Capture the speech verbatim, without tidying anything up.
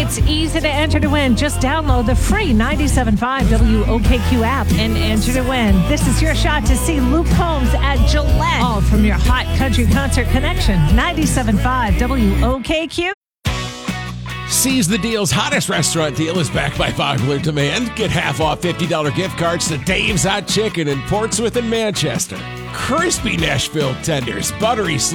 It's easy to enter to win. Just download the free ninety-seven point five W O K Q app and enter to win. This is your shot to see Luke Combs at Gillette. All from your hot country concert connection. ninety-seven point five W O K Q. Seize the Deal's hottest restaurant deal is backed by popular demand. Get half off fifty dollars gift cards to Dave's Hot Chicken in Portsmouth and Manchester. Crispy Nashville tenders, buttery